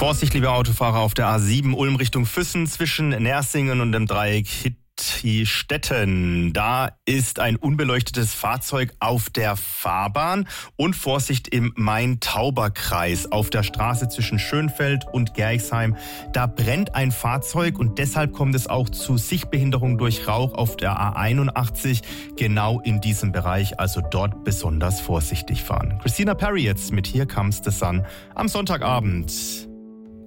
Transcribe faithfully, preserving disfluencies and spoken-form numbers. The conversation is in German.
Vorsicht, liebe Autofahrer, auf der A sieben Ulm Richtung Füssen zwischen Nersingen und dem Dreieck Hitti-Stetten. Da ist ein unbeleuchtetes Fahrzeug auf der Fahrbahn und Vorsicht im Main-Tauber-Kreis auf der Straße zwischen Schönfeld und Gerxheim. Da brennt ein Fahrzeug und deshalb kommt es auch zu Sichtbehinderung durch Rauch auf der A einundachtzig, genau in diesem Bereich, also dort besonders vorsichtig fahren. Christina Perry jetzt mit Here Comes the Sun am Sonntagabend.